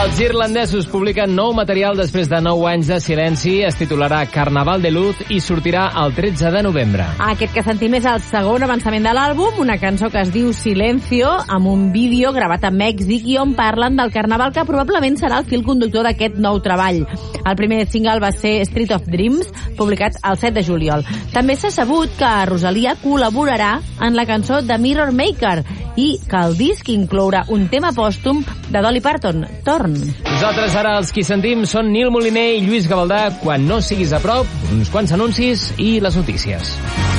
Els irlandesos publiquen nou material després de 9 anys de silenci. Es titularà Carnaval de Luz i sortirà el 13 de novembre. Aquest que sentim és el segon avançament de l'àlbum, una cançó que es diu Silencio, amb un vídeo gravat a Mèxic i on parlen del carnaval, que probablement serà el fil conductor d'aquest nou treball. El primer single va ser Street of Dreams, publicat el 7 de juliol. També s'ha sabut que Rosalia col·laborarà en la cançó The Mirror Maker i que el disc inclourà un tema pòstum de Dolly Parton, Torn. Nosaltres ara els qui sentim són Nil Moliner i Lluís Gavaldà. Quan no siguis a prop, uns quants anuncis i les notícies.